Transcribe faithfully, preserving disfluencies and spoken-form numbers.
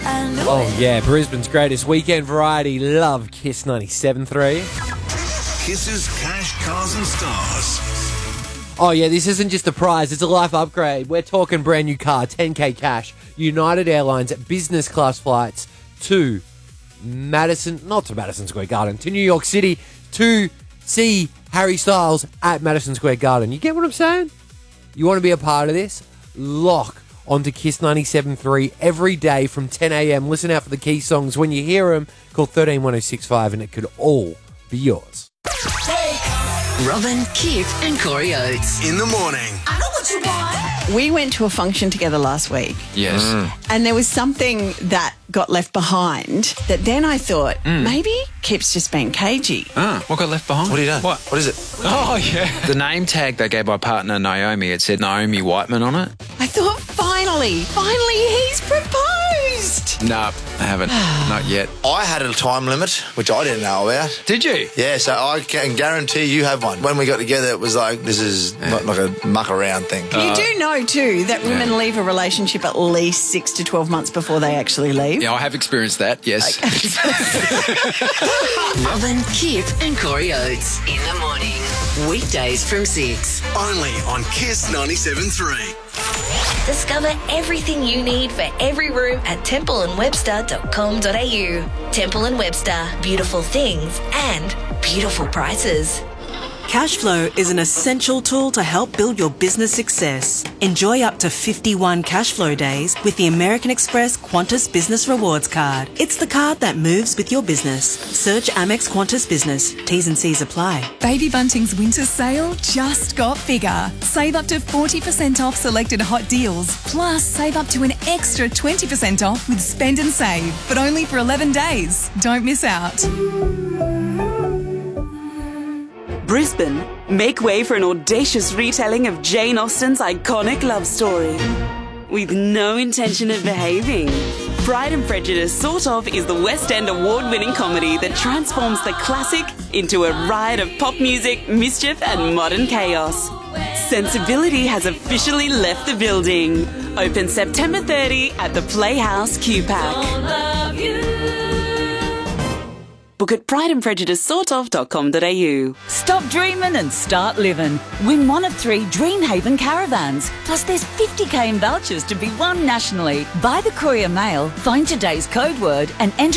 Oh, yeah, Brisbane's greatest weekend variety. Love Kiss ninety-seven three. Kiss's Cash, Cars and Stars. Oh, yeah, this isn't just a prize, it's a life upgrade. We're talking brand new car, ten K cash, United Airlines business class flights to Madison, not to Madison Square Garden, to New York City to see Harry Styles at Madison Square Garden. You get what I'm saying? You want to be a part of this? Lock onto Kiss ninety-seven three every day from ten a.m. Listen out for the key songs. When you hear them, call one three one oh six five and it could all be yours. Robin, Kip and Corey Oates. In the morning. I know what you want. We went to a function together last week. Yes. And there was something that got left behind that then I thought, maybe Kip's just being cagey. Ah, what got left behind? What do you know? What? What is it? Oh, yeah. The name tag they gave my partner Naomi, it said Naomi Whiteman on it. I thought, finally, finally he's proposed. No, I haven't. Not yet. I had a time limit, which I didn't know about. Did you? Yeah, so I can guarantee you have one. When we got together, it was like, this is not like a muck around thing. You do know, too, that women leave a relationship at least six to twelve months before they actually leave. Yeah, I have experienced that, yes. Robin, Kip and Corey Oates. In the morning. Weekdays from six. Only on Kiss ninety-seven three. Discover everything you need for every room at temple and webster dot com dot a u. Temple and Webster. Beautiful things and beautiful prices. Cashflow is an essential tool to help build your business success. Enjoy up to fifty-one Cashflow days with the American Express Qantas Business Rewards Card. It's the card that moves with your business. Search Amex Qantas Business. T's and C's apply. Baby Bunting's winter sale just got bigger. Save up to forty percent off selected hot deals. Plus, save up to an extra twenty percent off with Spend and Save, but only for eleven days. Don't miss out. Brisbane, make way for an audacious retelling of Jane Austen's iconic love story. With no intention of behaving. Pride and Prejudice Sort Of is the West End award-winning comedy that transforms the classic into a riot of pop music, mischief and modern chaos. Sensibility has officially left the building. Open September thirtieth at the Playhouse Q-Pack. Book at pride and prejudice sort of dot com dot a u. Stop dreaming and start living. Win one of three Dreamhaven caravans. Plus there's fifty k in vouchers to be won nationally. Buy the Courier Mail, find today's code word and enter